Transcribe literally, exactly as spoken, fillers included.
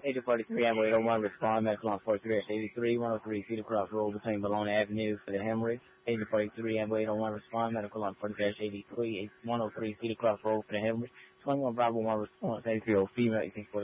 Agent forty-three, Ambulance eight oh one, respond, medical on forty-three eighty-three, one oh three Cedar Cross Road between Bologna Avenue for the hemorrhage. Agent forty-three, Ambulance eight oh one, respond, medical on forty-three eighty-three, one oh three Cedar Cross Road for the hemorrhage. twenty-one Bravo one, response, eighty-three, female, eighteen forty.